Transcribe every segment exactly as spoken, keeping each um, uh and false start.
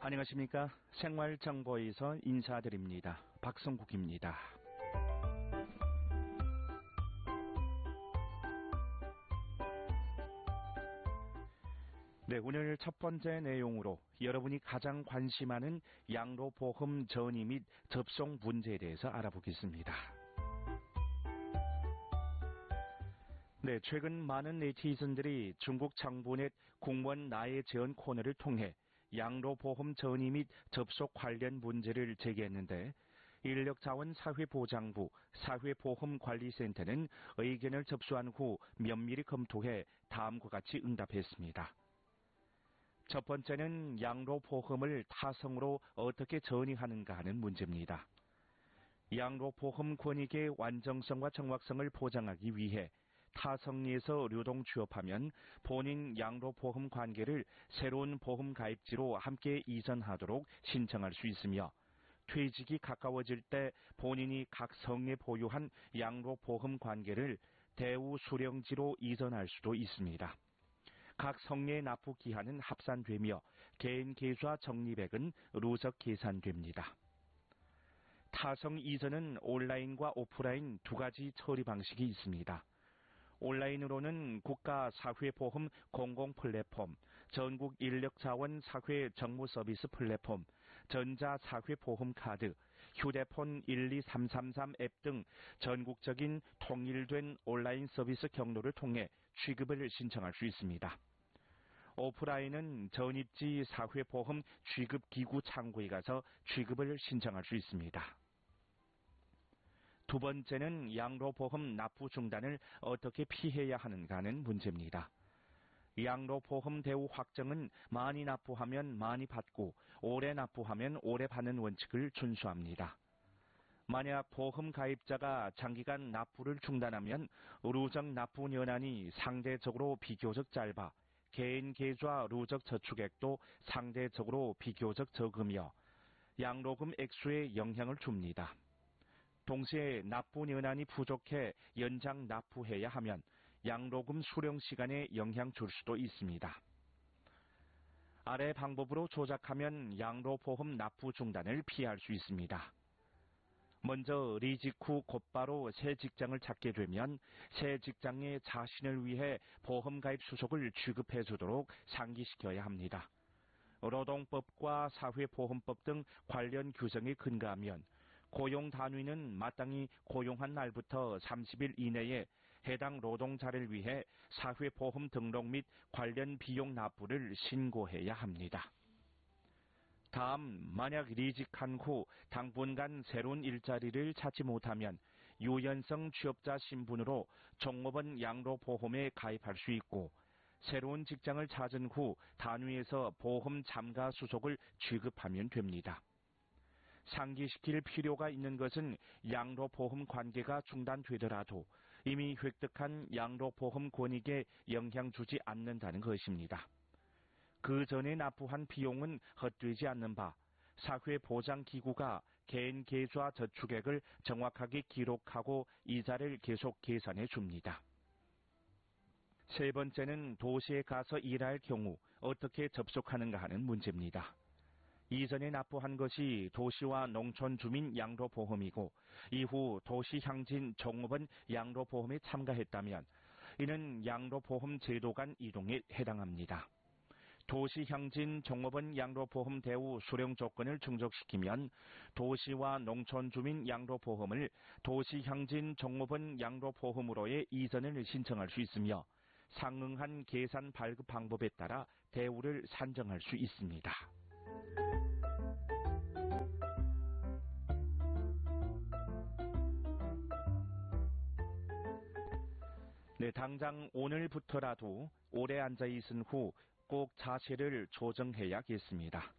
안녕하십니까. 생활정보에서 인사드립니다. 박성국입니다. 네, 오늘 첫 번째 내용으로 여러분이 가장 관심하는 양로보험 전이 및 접속 문제에 대해서 알아보겠습니다. 네, 최근 많은 네티즌들이 중국 정부넷 공무원 나의 재원 코너를 통해 양로보험 전이 및 접속 관련 문제를 제기했는데 인력자원사회보장부 사회보험관리센터는 의견을 접수한 후 면밀히 검토해 다음과 같이 응답했습니다. 첫 번째는 양로보험을 타성으로 어떻게 전이하는가 하는 문제입니다. 양로보험 권익의 완전성과 정확성을 보장하기 위해 타성리에서 유동 취업하면 본인 양로보험 관계를 새로운 보험 가입지로 함께 이전하도록 신청할 수 있으며 퇴직이 가까워질 때 본인이 각 성에 보유한 양로보험 관계를 대우 수령지로 이전할 수도 있습니다. 각 성의 납부 기한은 합산되며 개인 계좌 적립액은 누적 계산됩니다. 타성 이전은 온라인과 오프라인 두 가지 처리 방식이 있습니다. 온라인으로는 국가사회보험 공공플랫폼, 전국인력자원사회 정무서비스 플랫폼, 전자사회보험카드, 휴대폰 일이삼삼삼 앱 등 전국적인 통일된 온라인 서비스 경로를 통해 취급을 신청할 수 있습니다. 오프라인은 전입지 사회보험 취급기구 창구에 가서 취급을 신청할 수 있습니다. 두 번째는 양로보험 납부 중단을 어떻게 피해야 하는가 하는 문제입니다. 양로보험 대우 확정은 많이 납부하면 많이 받고 오래 납부하면 오래 받는 원칙을 준수합니다. 만약 보험 가입자가 장기간 납부를 중단하면 누적 납부 연한이 상대적으로 비교적 짧아 개인 계좌 누적 저축액도 상대적으로 비교적 적으며 양로금 액수에 영향을 줍니다. 동시에 납부 연한이 부족해 연장 납부해야 하면 양로금 수령 시간에 영향 줄 수도 있습니다. 아래 방법으로 조작하면 양로보험 납부 중단을 피할 수 있습니다. 먼저 이직 후 곧바로 새 직장을 찾게 되면 새 직장에 자신을 위해 보험 가입 수속을 취급해 주도록 상기시켜야 합니다. 노동법과 사회보험법 등 관련 규정에 근거하면 고용 단위는 마땅히 고용한 날부터 삼십 일 이내에 해당 노동자를 위해 사회보험 등록 및 관련 비용 납부를 신고해야 합니다. 다음, 만약 이직한 후 당분간 새로운 일자리를 찾지 못하면 유연성 취업자 신분으로 종업원 양로보험에 가입할 수 있고 새로운 직장을 찾은 후 단위에서 보험 잠가 수속을 취급하면 됩니다. 상기시킬 필요가 있는 것은 양로보험 관계가 중단되더라도 이미 획득한 양로보험 권익에 영향 주지 않는다는 것입니다. 그 전에 납부한 비용은 헛되지 않는 바 사회보장기구가 개인 계좌 저축액을 정확하게 기록하고 이자를 계속 계산해 줍니다. 세 번째는 도시에 가서 일할 경우 어떻게 접속하는가 하는 문제입니다. 이전에 납부한 것이 도시와 농촌 주민 양로보험이고 이후 도시향진 종업원 양로보험에 참가했다면 이는 양로보험 제도 간 이동에 해당합니다. 도시향진 종업원 양로보험 대우 수령 조건을 충족시키면 도시와 농촌 주민 양로보험을 도시향진 종업원 양로보험으로의 이전을 신청할 수 있으며 상응한 계산 발급 방법에 따라 대우를 산정할 수 있습니다. 네, 당장 오늘부터라도 오래 앉아 있은 후 꼭 자세를 조정해야겠습니다.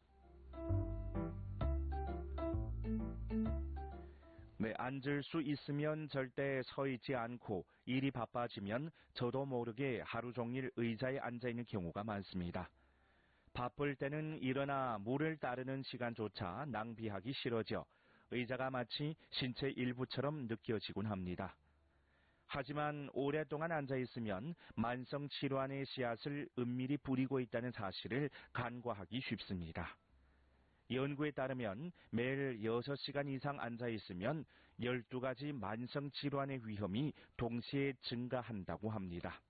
네, 앉을 수 있으면 절대 서 있지 않고 일이 바빠지면 저도 모르게 하루 종일 의자에 앉아 있는 경우가 많습니다. 바쁠 때는 일어나 물을 따르는 시간조차 낭비하기 싫어져 의자가 마치 신체 일부처럼 느껴지곤 합니다. 하지만 오랫동안 앉아있으면 만성 질환의 씨앗을 은밀히 뿌리고 있다는 사실을 간과하기 쉽습니다. 연구에 따르면 매일 여섯 시간 이상 앉아 있으면 열두 가지 만성 질환의 위험이 동시에 증가한다고 합니다.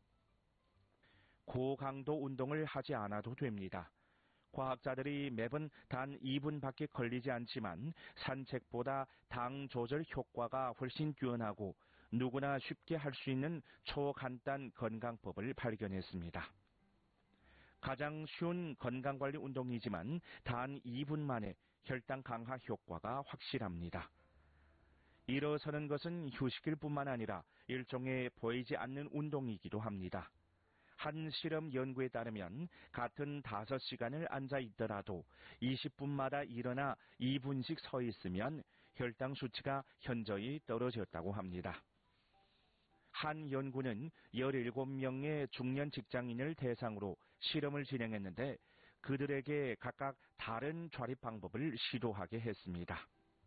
고강도 운동을 하지 않아도 됩니다. 과학자들이 매번 단 이 분밖에 걸리지 않지만 산책보다 당 조절 효과가 훨씬 뛰어나고 누구나 쉽게 할 수 있는 초간단 건강법을 발견했습니다. 가장 쉬운 건강관리 운동이지만 단 이 분 만에 혈당 강화 효과가 확실합니다. 일어서는 것은 휴식일 뿐만 아니라 일종의 보이지 않는 운동이기도 합니다. 한 실험 연구에 따르면 같은 다섯 시간을 앉아 있더라도 이십 분마다 일어나 이 분씩 서 있으면 혈당 수치가 현저히 떨어졌다고 합니다. 한 연구는 열일곱 명의 중년 직장인을 대상으로 실험을 진행했는데 그들에게 각각 다른 좌립 방법을 시도하게 했습니다.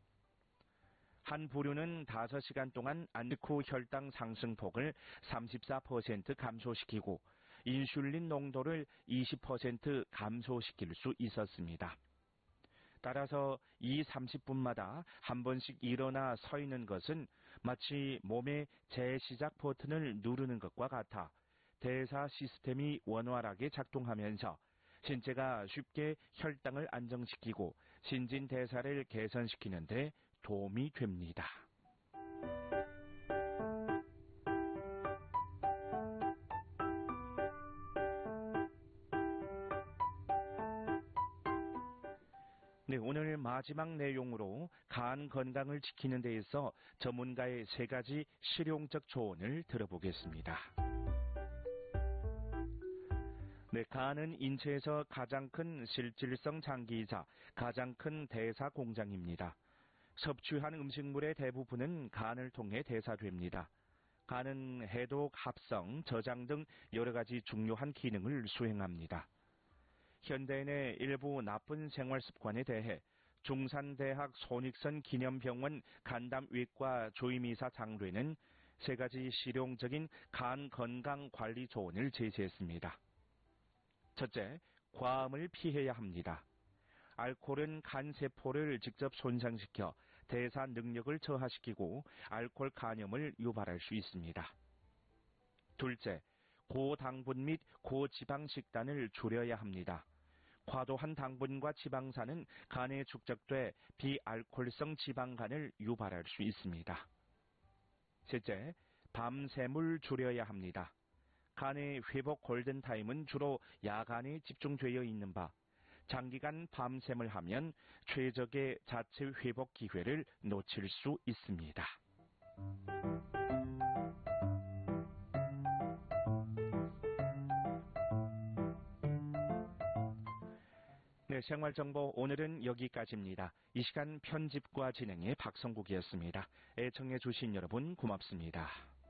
한 부류는 다섯 시간 동안 앉은 후 혈당 상승폭을 삼십사 퍼센트 감소시키고 인슐린 농도를 이십 퍼센트 감소시킬 수 있었습니다. 따라서 이 삼십 분마다 한 번씩 일어나 서 있는 것은 마치 몸의 재시작 버튼을 누르는 것과 같아 대사 시스템이 원활하게 작동하면서 신체가 쉽게 혈당을 안정시키고 신진대사를 개선시키는 데 도움이 됩니다. 네, 오늘 마지막 내용으로 간 건강을 지키는 데 있어 전문가의 세 가지 실용적 조언을 들어보겠습니다. 네, 간은 인체에서 가장 큰 실질성 장기이자 가장 큰 대사 공장입니다. 섭취한 음식물의 대부분은 간을 통해 대사됩니다. 간은 해독, 합성, 저장 등 여러 가지 중요한 기능을 수행합니다. 현대인의 일부 나쁜 생활 습관에 대해 중산대학 손익선 기념병원 간담외과 조임이사 장례는 세 가지 실용적인 간 건강 관리 조언을 제시했습니다. 첫째, 과음을 피해야 합니다. 알코올은 간세포를 직접 손상시켜 대사 능력을 저하시키고 알코올 간염을 유발할 수 있습니다. 둘째, 고당분 및 고지방 식단을 줄여야 합니다. 과도한 당분과 지방산은 간에 축적돼 비알코올성 지방간을 유발할 수 있습니다. 셋째, 밤샘을 줄여야 합니다. 간의 회복 골든타임은 주로 야간에 집중되어 있는 바, 장기간 밤샘을 하면 최적의 자체 회복 기회를 놓칠 수 있습니다. 네, 생활정보 오늘은 여기까지입니다. 이 시간 편집과 진행의 박성국이었습니다. 애청해 주신 여러분 고맙습니다.